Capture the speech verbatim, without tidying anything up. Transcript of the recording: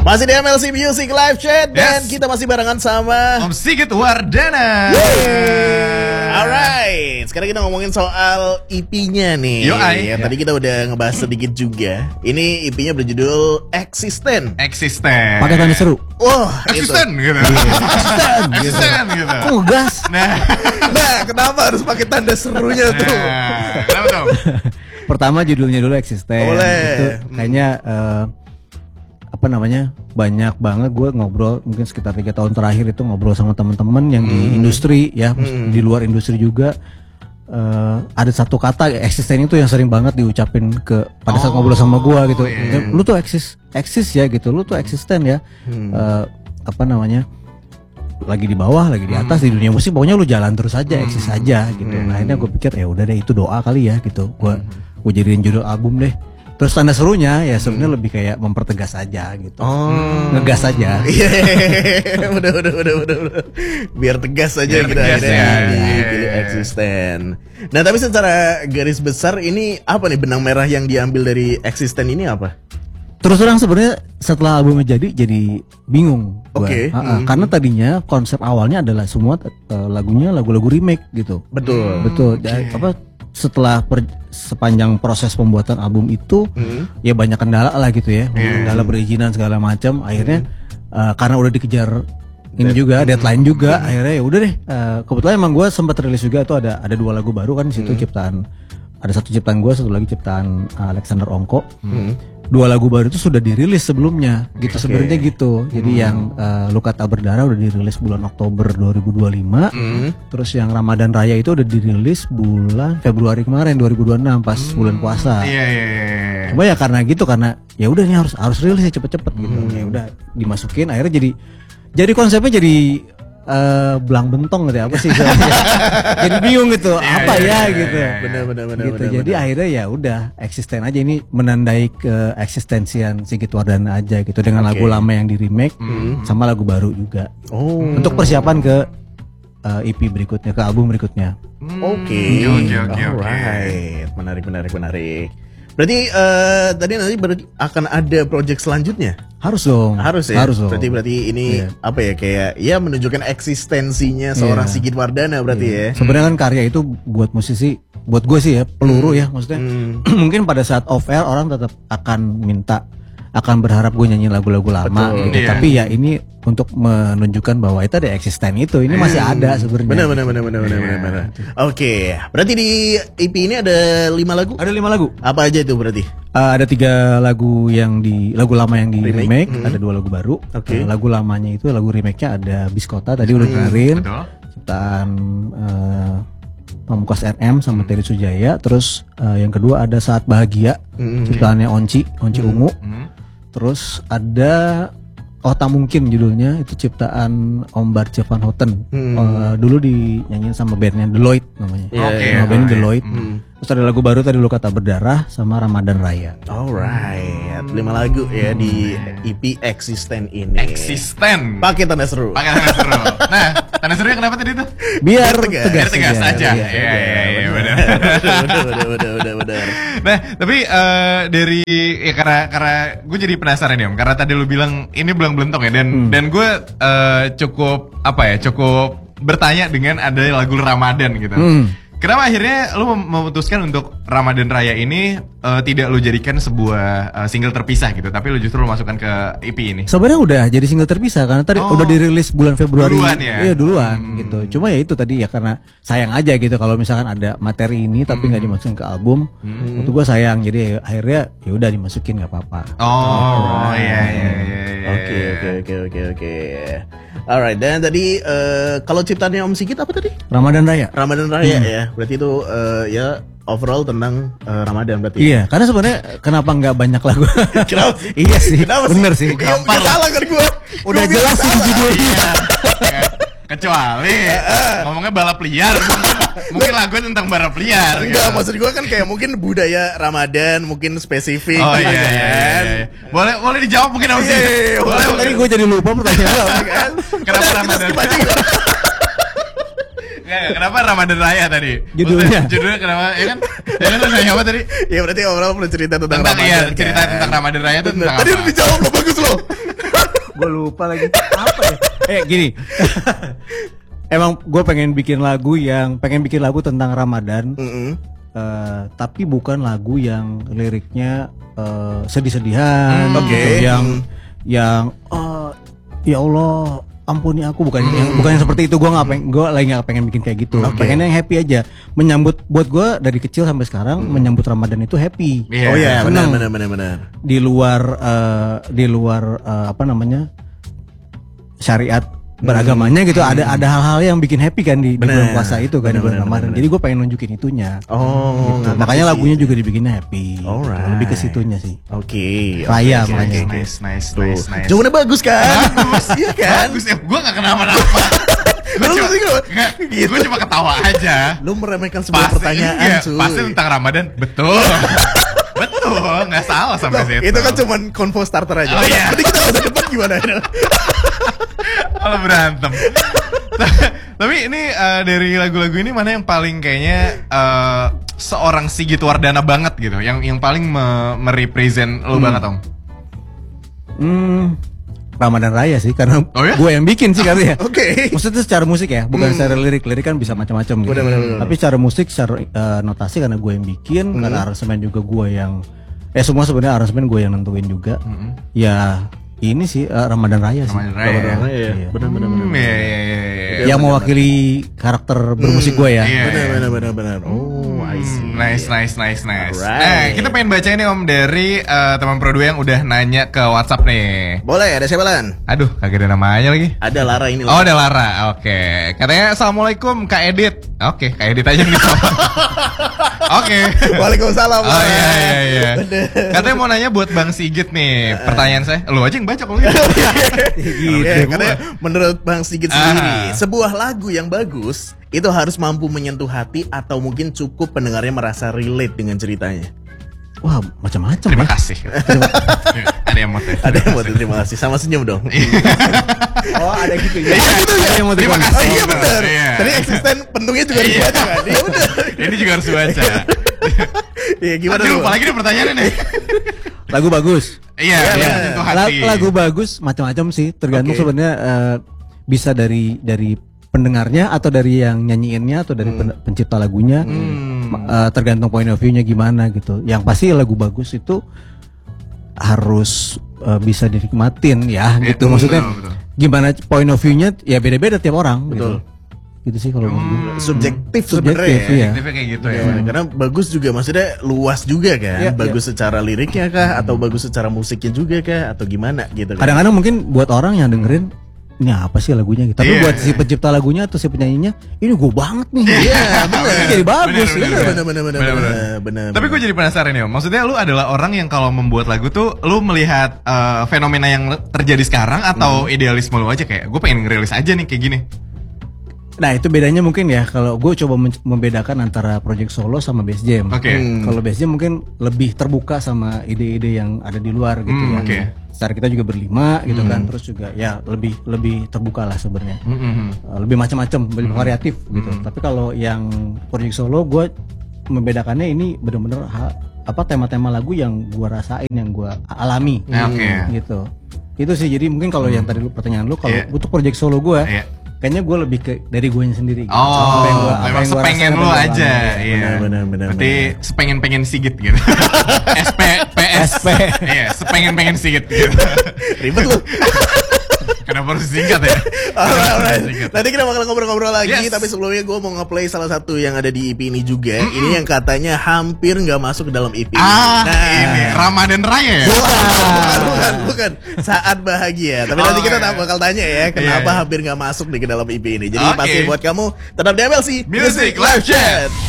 Masih di M L C Music Live Chat. Dan Yes. kita masih barengan sama Om Sigit Wardana. Alright, sekarang kita ngomongin soal E P-nya nih. Yo, ay. Ya, tadi kita udah ngebahas sedikit juga. Ini E P-nya berjudul Eksisten. Eksisten. Pakai tanda seru. Wah, itu. Eksisten gitu. Eksisten, Eksisten gitu. Oh gas. Nah, Nah, kenapa harus pakai tanda serunya tuh? nah, kenapa tuh? Pertama judulnya dulu Eksisten. Boleh. Itu kayaknya eh, apa namanya, banyak banget gue ngobrol mungkin sekitar tiga tahun terakhir itu ngobrol sama teman-teman yang di industri ya, Hmm. di luar industri juga. Eh, ada satu kata eksisten itu yang sering banget diucapin ke pada saat Oh, ngobrol sama gue gitu. iya. Lu tuh eksis eksis ya gitu, lu tuh eksisten ya. Eh, apa namanya? Lagi di bawah, lagi di atas di dunia musik, pokoknya lu jalan terus aja, eksis aja gitu. Nah, akhirnya gue pikir ya udah deh, itu doa kali ya gitu. Gue gue jadiin judul album deh. Terus tanda serunya ya sebenarnya lebih kayak mempertegas aja gitu. Oh. Ngegas aja. Iya, udah, udah, udah, udah, udah. Biar tegas aja Biar gitu tegas akhirnya ya, di iya, pilih iya. Eksisten. Nah, tapi secara garis besar ini apa nih benang merah yang diambil dari Eksisten ini apa? Terus terang sebenarnya setelah albumnya jadi jadi bingung gua. Oke. Ha-ha, Hmm. Karena tadinya konsep awalnya adalah semua eh, lagunya lagu-lagu remake gitu. Betul. Betul. Dan apa setelah per- sepanjang proses pembuatan album itu Hmm. ya banyak kendala lah gitu ya. Iya. Kendala perizinan segala macam. Akhirnya eh, karena udah dikejar ini juga deadline juga, akhirnya ya udah deh. eh, kebetulan emang gue sempat rilis juga tuh ada ada dua lagu baru kan di situ ciptaan, ada satu ciptaan gue, satu lagi ciptaan eh, Alexander Ongko. Dua lagu baru itu sudah dirilis sebelumnya gitu, sebenarnya gitu. Jadi yang eh, Luka Tak Berdarah udah dirilis bulan Oktober dua ribu dua puluh lima. Terus yang Ramadan Raya itu udah dirilis bulan Februari kemarin dua ribu dua puluh enam pas bulan puasa. Iya, iya, iya. Cuma ya karena gitu, karena ya udah nih harus harus rilis ya cepet-cepet gitu. Ya udah dimasukin, akhirnya jadi jadi konsepnya jadi eh, belang bentong gitu ya, apa sih istilahnya? Jadi bingung gitu, apa ya gitu. Benar, benar, benar, Gitu. benar, Jadi benar. akhirnya ya udah eksisten aja, ini menandai ke eksistensian Sigit Wardana aja gitu, dengan Oke. lagu lama yang di remake sama lagu baru juga. Oh. Untuk persiapan ke eh, E P berikutnya, ke album berikutnya. Oke. Oke, oke, oke. Alright. Menarik, menarik, menarik. Berarti eh, tadi nanti berarti akan ada project selanjutnya? Harus dong. Harus ya. Harus dong. Berarti berarti ini Iya. apa ya, kayak ya menunjukkan eksistensinya seorang Iya. Sigit Wardana berarti ya. Sebenarnya kan karya itu buat musisi, buat gue sih ya peluru ya, maksudnya mungkin pada saat off air orang tetap akan minta, akan berharap gue nyanyi lagu-lagu lama Betul. gitu. Iya. Tapi ya ini untuk menunjukkan bahwa itu ada eksisten itu, ini masih ada sebenarnya. Benar, benar, benar, benar, benar, benar, benar. Oke, berarti di E P ini ada lima lagu. Ada lima lagu. Apa aja itu berarti? Uh, ada tiga lagu yang di lagu lama yang di Remake. remake, Mhm. ada dua lagu baru. Oke. Uh, lagu lamanya itu lagu remake-nya ada Biskota tadi udah dengerin. Betul. Ciptaan uh, Pamungkas N M sama Terry Sujaya. Terus uh, yang kedua ada Saat Bahagia, Mhm. ciptaannya Onci, Onci Ungu. Hmm. Terus ada Oh Tak Mungkin judulnya, itu ciptaan Om Barce Van Houten. Hmm. Uh, dulu dinyanyiin sama bandnya Deloitte namanya. Iya, Oke, Nama bandnya oke. Deloitte. Terus ada lagu baru tadi Luka Tak Berdarah sama Ramadan Raya. Alright, lima lagu ya di E P Eksisten ini. Eksisten. Pakai tanda seru. Pakai tanda seru. Nah, tanda serunya kenapa tadi tuh? Biar tegas. tegas, Biar tegas aja. Iya. Iya, iya, iya, benar. Benar, benar, benar, benar, benar. Nah, tapi eh, dari ya karena karena gue jadi penasaran ya, Om. Karena tadi lu bilang ini belang belentong ya, dan dan gue eh, cukup apa ya, cukup bertanya dengan ada lagu Ramadan gitu. Hmm. Kenapa akhirnya lu mem- memutuskan untuk Ramadan Raya ini eh, tidak lu jadikan sebuah eh, single terpisah gitu, tapi lu justru lu masukkan ke E P ini? Sebenarnya udah jadi single terpisah karena tadi Oh. udah dirilis bulan Februari. Duluan ya? Iya duluan Hmm. gitu. Cuma ya itu tadi ya karena sayang aja gitu kalau misalkan ada materi ini tapi nggak dimasukin ke album. Untuk gua sayang, jadi ya, akhirnya ya udah dimasukin nggak apa-apa. Oh, iya, iya, iya, iya. Oke, oke, oke, oke, oke. Alright, dan tadi eh, kalau ciptaannya Om Sigit apa tadi? Ramadan Raya. Ramadan Raya ya. Berarti itu eh, ya overall tentang eh, Ramadan berarti. Iya, karena sebenarnya kenapa nggak banyak lagu? Kenapa? Iya sih, Kenapa bener sih. Gak, gak salah kan gue. Udah jelas sih di judulnya. Iya. Kecuali ngomongnya balap liar, mungkin, mungkin lagu tentang balap liar. Enggak, gitu. maksud gue kan kayak mungkin budaya Ramadan, mungkin spesifik. Oh gitu iya, iya, kan. iya, iya. Boleh boleh dijawab mungkin Om Iya, sih. iya, iya, Boleh. Tadi boleh. gue jadi lupa pertanyaan. Kan? Kenapa Udah, kita Ramadan? skip aja. Nggak, nggak, kenapa Ramadan Raya tadi? Judulnya. Maksudnya, judulnya kenapa? Ya kan? Ya kan lu nanya apa tadi? Ya berarti orang perlu cerita tentang, Tentang Ramadan iya, kan? cerita tentang Ramadan Raya itu Bener. tentang Tadi apa? udah dijawab loh, bagus loh. Gue lupa lagi apa ya? Eh gini. Emang gue pengen bikin lagu yang pengen bikin lagu tentang Ramadan. Mm-mm. Uh, tapi bukan lagu yang liriknya uh, sedih-sedihan, Hmm, gitu, oke. yang Hmm. yang uh, ya Allah ampuni aku, bukan yang bukan yang seperti itu. Gue nggak pengen, gue lagi nggak pengen bikin kayak gitu. Oke. Pengennya yang happy aja. Menyambut buat gue dari kecil sampai sekarang menyambut Ramadan itu happy. Iya. Oh iya, benar Senang. benar benar benar. Di luar uh, di luar uh, apa namanya syariat beragamanya gitu, ada ada hal-hal yang bikin happy kan di, di Bener. bulan puasa itu kan, di Bener, bulan bener, Ramadan. bener, Jadi gue pengen nunjukin itunya. Oh, Gitu. ngerti Makanya sih. lagunya juga dibikinnya happy. Alright. Lebih ke situnya sih. Oke. Raya oke, makanya. oke, oke. Nice, nice, Tuh. nice, nice. Jawabannya bagus kan? Bagus, iya kan? Bagus ya, gue gak kenapa-napa. Gue Lu cuma, sih, gua- nggak, gue cuma ketawa aja. Lu meremehkan sebuah pertanyaan, iya, cuy. pasti tentang Ramadan, betul. Betul, nggak salah sampai Loh, situ. itu kan cuman konvo starter aja. Oh, iya. Nanti kita masa depan gimana? Malah berantem. Tapi ini uh, dari lagu-lagu ini mana yang paling kayaknya uh, seorang Sigit Wardana banget gitu, yang yang paling me- merepresent lo banget Om? Hmm, Ramadan Raya sih, karena Oh ya? gue yang bikin sih katanya. Oke. Maksudnya secara musik ya, bukan secara lirik. Lirik kan bisa macam-macam gitu. Bener, bener, bener. Tapi secara musik, secara uh, notasi karena gue yang bikin, karena aransemen juga gue yang, eh semua sebenarnya aransemen gue yang nentuin juga. Ya ini sih uh, Ramadan Raya sih. Ramadan Raya. Ramadan Raya, Iya. benar benar benar. Hmm, iya, iya, iya, iya. Yang mewakili karakter bermusik gue ya. Iya. Benar benar benar benar. Oh, I see. Hmm, Nice, nice, nice, nice. Alright. Nah, kita pengen baca ini Om dari uh, teman Pro dua yang udah nanya ke WhatsApp nih. Boleh, ada siapa Lan? Aduh, kagak ada namanya lagi. Ada Lara ini. Oh, ada Lara. Oke. Katanya Assalamualaikum Kak Edit. Oke, Kak Edit aja nih. Oke. Waalaikumsalam. Oh Lara. iya iya iya. Bener. Katanya mau nanya buat Bang Sigit nih. Pertanyaan saya, lu aja yang baca kalau gitu. Gitu. Oke, katanya menurut Bang Sigit sendiri, Ah. sebuah lagu yang bagus itu harus mampu menyentuh hati atau mungkin cukup pendengarnya merasa relate dengan ceritanya. Wah, macam-macam Terima ya. kasih. Ada yang mau teh. Ada yang mau terima kasih, sama senyum dong. Oh, ada gitu ya. Iya, gitu ya. Ada yang mau Terima terima Oh kasih. iya benar. Iya. Tadi eksisten pendungnya juga harus Iya. baca kan? Iya udah. Ini juga harus baca. Iya gimana Aduh, tuh? lupa lagi nih pertanyaannya nih. Lagu bagus. Iya, Iya, iya, iya. sentuh La- hati. lagu bagus macam-macam sih, tergantung Oke. sebenarnya eh, bisa dari dari pendengarnya atau dari yang nyanyiinnya atau dari pen- pencipta lagunya. Ma- eh, tergantung point of view-nya gimana gitu. Yang pasti lagu bagus itu harus eh, bisa dinikmatin ya Iya, gitu. betul, Maksudnya betul. gimana point of view-nya ya beda-beda tiap orang Betul. gitu. Gitu sih kalau menurut gue. Subjektif Subjektif, sebenarnya. iya. Aktifnya kayak gitu ya. Ya, karena bagus juga maksudnya luas juga kan. Iya, bagus secara liriknya kah atau bagus secara musiknya juga kah atau gimana gitu kan. Kadang-kadang mungkin buat orang yang dengerin ini apa sih lagunya gitu. Tapi Iya, buat si iya. pencipta lagunya atau si penyanyinya, ini gue banget nih. Iya, benar. Ini jadi bagus. Benar, gitu. Benar benar benar benar Benar, benar. benar. Tapi gue jadi penasaran ya, Om. Maksudnya lu adalah orang yang kalau membuat lagu tuh lu melihat eh, fenomena yang terjadi sekarang atau idealisme lu aja kayak gue pengen ngerilis aja nih kayak gini. Nah itu bedanya mungkin ya, kalau gue coba men- membedakan antara project solo sama bass jam. Oke. Hmm. Kalau bass jam mungkin lebih terbuka sama ide-ide yang ada di luar gitu Hmm, ya. oke. Secara kita juga berlima gitu kan, terus juga ya lebih lebih terbuka lah sebenarnya. Mm-mm. Uh, lebih macam-macam, lebih variatif gitu. Tapi kalau yang project solo gue membedakannya ini bener-bener ha- apa tema-tema lagu yang gue rasain, yang gue alami Nah, oke. gitu. Itu sih, jadi mungkin kalau yang tadi lu pertanyaan lu kalau Iya. untuk project solo gue, Iya. kayaknya gue lebih ke dari gue sendiri. Gitu. Oh, Apa yang gua- apa memang yang gua sepengen rasain, lu apa yang gua aja, alami. iya. Benar, benar, benar, Berarti benar. sepengen-pengen Sigit gitu. S P P S. S P. Iya, sepengen-pengen Sigit gitu. Ribet lu. Kenapa harus singkat ya? Alright, alright. Singkat. Nanti kita bakal ngobrol-ngobrol lagi. Yes. Tapi sebelumnya gue mau nge-play salah satu yang ada di E P ini juga. Ini yang katanya hampir nggak masuk ke dalam E P. Ah, Nah. ini Ramadan Raya ya? Bukan, bukan, bukan. Saat bahagia. Tapi Oh, nanti kita iya. tak bakal tanya ya, kenapa Iya, iya. hampir nggak masuk nih ke dalam E P ini. Jadi Oke. pasti buat kamu tetap di M L C Music Live Chat.